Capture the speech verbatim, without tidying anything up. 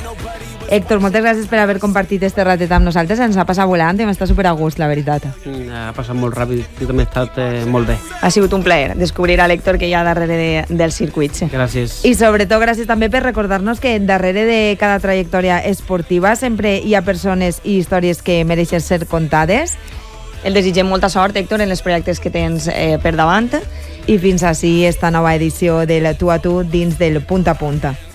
Héctor, moltes gràcies per haver compartit este ratet amb nosaltres. Ens ha passat volant i m'està super a gust, la veritat. Ha passat molt ràpid, jo també he estat eh, molt bé. Ha sigut un plaer descobrir a l'Héctor que hi ha darrere de, dels circuits. Gràcies. I sobretot gràcies també per recordar-nos que darrere de cada trajectòria esportiva sempre hi ha persones i històries que mereixen ser contades. El desitgem molta sort, Héctor, en els projectes que tens eh, per davant. I fins així esta nova edició del Tu a Tu dins del Punta a Punta.